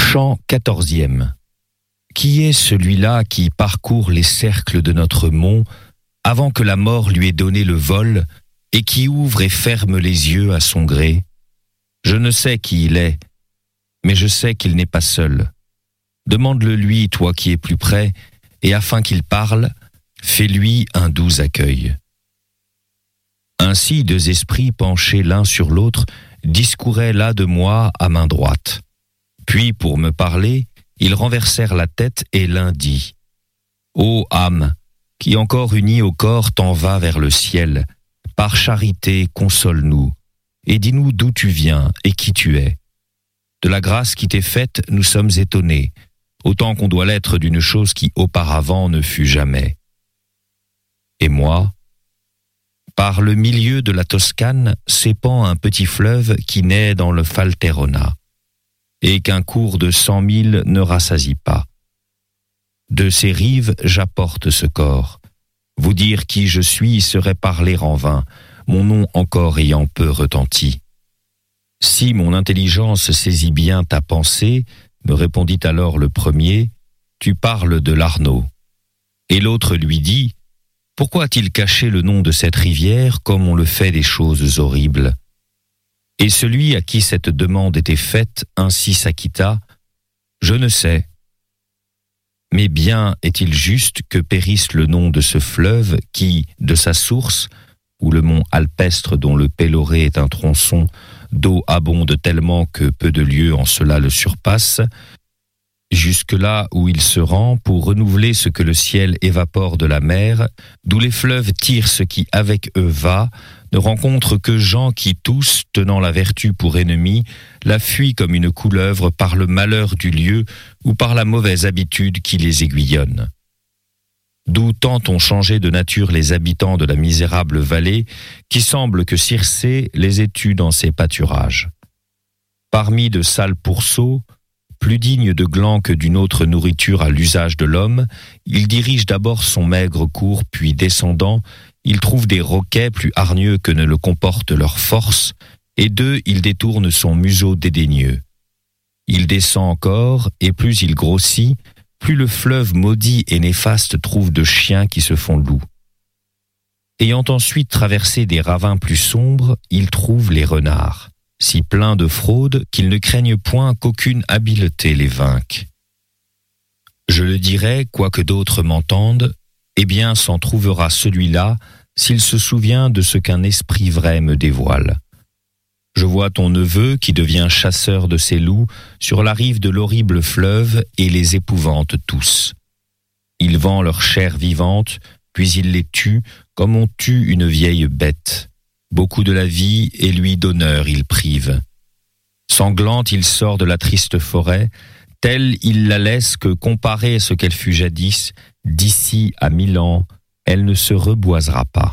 Chant 14e. Qui est celui-là qui parcourt les cercles de notre mont avant que la mort lui ait donné le vol et qui ouvre et ferme les yeux à son gré? Je ne sais qui il est, mais je sais qu'il n'est pas seul. Demande-le lui, toi qui es plus près, et afin qu'il parle, fais-lui un doux accueil. Ainsi, deux esprits penchés l'un sur l'autre discouraient là de moi à main droite. Puis, pour me parler, ils renversèrent la tête et l'un dit : Ô âme, qui encore unie au corps t'en va vers le ciel, par charité console-nous, et dis-nous d'où tu viens et qui tu es. De la grâce qui t'est faite, nous sommes étonnés, autant qu'on doit l'être d'une chose qui auparavant ne fut jamais. Et moi, par le milieu de la Toscane s'épand un petit fleuve qui naît dans le Falterona, et qu'un cours de 100 000 ne rassasie pas. De ces rives, j'apporte ce corps. Vous dire qui je suis serait parler en vain, mon nom encore ayant peu retenti. Si mon intelligence saisit bien ta pensée, me répondit alors le premier, tu parles de l'Arno. Et l'autre lui dit, pourquoi a-t-il caché le nom de cette rivière comme on le fait des choses horribles? Et celui à qui cette demande était faite ainsi s'acquitta, je ne sais. Mais bien est-il juste que périsse le nom de ce fleuve qui, de sa source, où le mont alpestre dont le Péloré est un tronçon, d'eau abonde tellement que peu de lieux en cela le surpassent, jusque là où il se rend pour renouveler ce que le ciel évapore de la mer, d'où les fleuves tirent ce qui avec eux va, ne rencontrent que gens qui tous, tenant la vertu pour ennemie, la fuient comme une couleuvre par le malheur du lieu ou par la mauvaise habitude qui les aiguillonne. D'où tant ont changé de nature les habitants de la misérable vallée, qui semble que Circé les ait eus dans ses pâturages. Parmi de sales pourceaux, plus dignes de glands que d'une autre nourriture à l'usage de l'homme, il dirige d'abord son maigre cours, puis descendant, il trouve des roquets plus hargneux que ne le comporte leur force, et d'eux il détourne son museau dédaigneux. Il descend encore, et plus il grossit, plus le fleuve maudit et néfaste trouve de chiens qui se font loups. Ayant ensuite traversé des ravins plus sombres, il trouve les renards, si pleins de fraude qu'ils ne craignent point qu'aucune habileté les vainque. Je le dirai, quoique d'autres m'entendent, eh bien s'en trouvera celui-là, s'il se souvient de ce qu'un esprit vrai me dévoile. Je vois ton neveu qui devient chasseur de ces loups sur la rive de l'horrible fleuve et les épouvante tous. Il vend leur chair vivante, puis il les tue comme on tue une vieille bête. Beaucoup de la vie et lui d'honneur il prive. Sanglant il sort de la triste forêt, telle il la laisse que comparée à ce qu'elle fut jadis, d'ici à 1000 ans, elle ne se reboisera pas.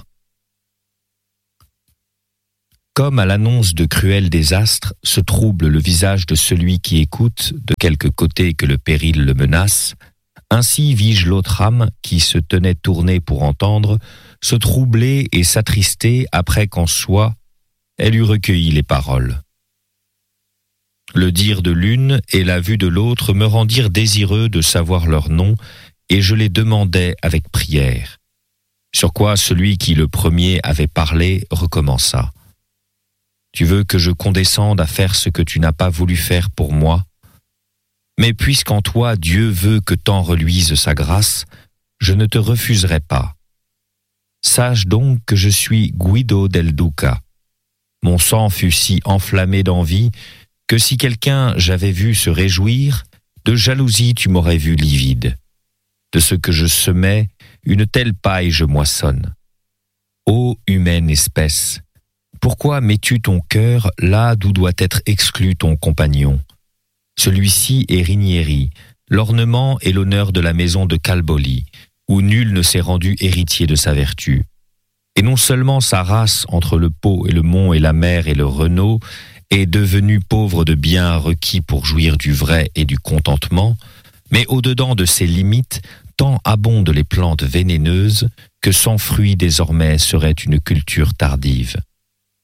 Comme à l'annonce de cruels désastres, se trouble le visage de celui qui écoute, de quelque côté que le péril le menace, ainsi vis-je l'autre âme, qui se tenait tournée pour entendre, se troubler et s'attrister après qu'en soi, elle eut recueilli les paroles. Le dire de l'une et la vue de l'autre me rendirent désireux de savoir leur nom, et je les demandai avec prière. Sur quoi celui qui le premier avait parlé recommença. Tu veux que je condescende à faire ce que tu n'as pas voulu faire pour moi? Mais puisqu'en toi Dieu veut que tant reluise sa grâce, je ne te refuserai pas. Sache donc que je suis Guido del Duca. Mon sang fut si enflammé d'envie que si quelqu'un j'avais vu se réjouir, de jalousie tu m'aurais vu livide. De ce que je semais, une telle paille je moissonne. Ô humaine espèce, pourquoi mets-tu ton cœur là d'où doit être exclu ton compagnon? Celui-ci est Rinieri, l'ornement et l'honneur de la maison de Calboli, où nul ne s'est rendu héritier de sa vertu. Et non seulement sa race entre le Pô et le Mont et la mer et le Renault est devenue pauvre de biens requis pour jouir du vrai et du contentement, mais au-dedans de ses limites, tant abondent les plantes vénéneuses que sans fruits désormais serait une culture tardive.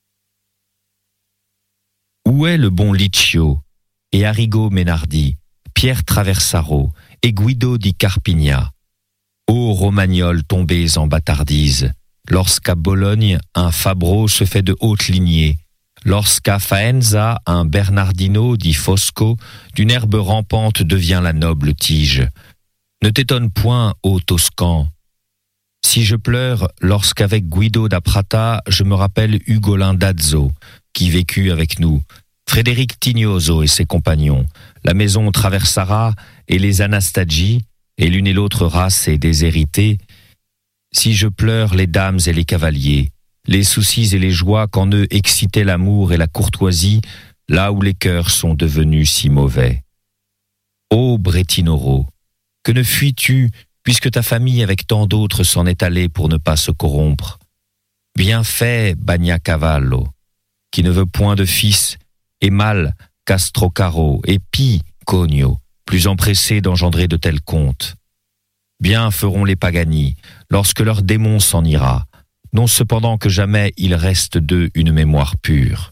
Où est le bon Liccio et Arrigo Menardi, Pierre Traversaro et Guido di Carpigna. Ô Romagnols tombés en bâtardise, lorsqu'à Bologne un Fabro se fait de haute lignée, lorsqu'à Faenza un Bernardino di Fosco d'une herbe rampante devient la noble tige. Ne t'étonne point, ô Toscan. Si je pleure lorsqu'avec Guido da Prata je me rappelle Ugolin d'Azzo, qui vécut avec nous, Frédéric Tignoso et ses compagnons, la maison Traversara et les Anastagi, et l'une et l'autre race est déshéritée, si je pleure les dames et les cavaliers, les soucis et les joies qu'en eux excitaient l'amour et la courtoisie, là où les cœurs sont devenus si mauvais. Ô Brettinoro, que ne fuis-tu, puisque ta famille avec tant d'autres s'en est allée pour ne pas se corrompre. Bien fait, Bagnacavallo, qui ne veut point de fils, et mal, Castrocaro, et pis, Cogno, plus empressé d'engendrer de tels contes. Bien feront les Pagani, lorsque leur démon s'en ira, non cependant que jamais il reste d'eux une mémoire pure.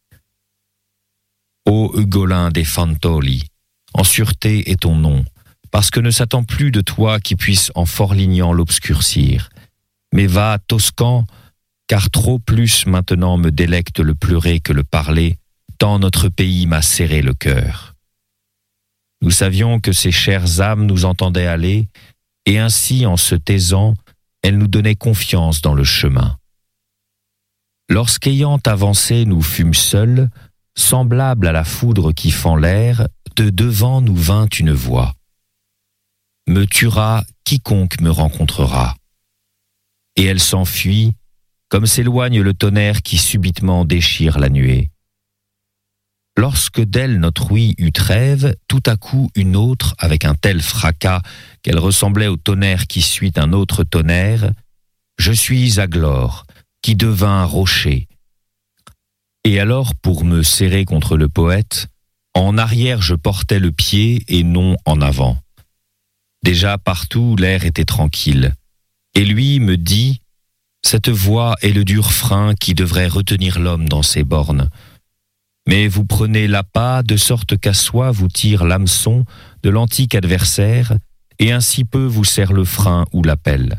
Ô Ugolin des Fantoli, en sûreté est ton nom, parce que ne s'attend plus de toi qui puisse en forlignant l'obscurcir. Mais va, Toscan, car trop plus maintenant me délecte le pleurer que le parler, tant notre pays m'a serré le cœur. Nous savions que ces chères âmes nous entendaient aller, et ainsi, en se taisant, elles nous donnaient confiance dans le chemin. Lorsqu'ayant avancé nous fûmes seuls, semblables à la foudre qui fend l'air, de devant nous vint une voix. Me tuera quiconque me rencontrera. Et elle s'enfuit, comme s'éloigne le tonnerre qui subitement déchire la nuée. Lorsque d'elle notre ouïe eut trêve, tout à coup une autre, avec un tel fracas qu'elle ressemblait au tonnerre qui suit un autre tonnerre, je suis Aglore, qui devint rocher. Et alors, pour me serrer contre le poète, en arrière je portais le pied et non en avant. Déjà partout l'air était tranquille. Et lui me dit, cette voix est le dur frein qui devrait retenir l'homme dans ses bornes. Mais vous prenez l'appât de sorte qu'à soi vous tire l'hameçon de l'antique adversaire, et ainsi peu vous serre le frein ou l'appelle.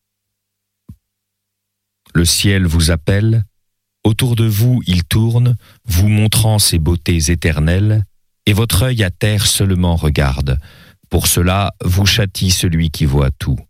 Le ciel vous appelle, autour de vous il tourne, vous montrant ses beautés éternelles, et votre œil à terre seulement regarde. Pour cela, vous châtie celui qui voit tout.